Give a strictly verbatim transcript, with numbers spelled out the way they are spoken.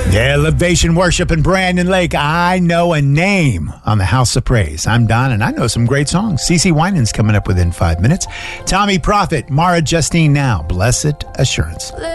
Elevation Worship and Brandon Lake. I know a name on the House of Praise. I'm Don, and I know some great songs. CeCe Winans coming up within five minutes. Tommy Prophet, Mara Justine now. Blessed Assurance.